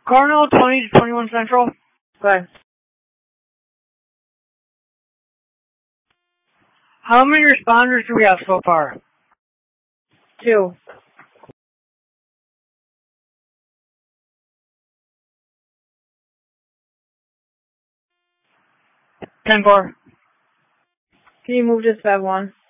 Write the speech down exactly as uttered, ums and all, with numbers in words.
Cardinal twenty to twenty-one Central. Good. How many responders do we have so far? Two. ten four. Can you move to Sped one?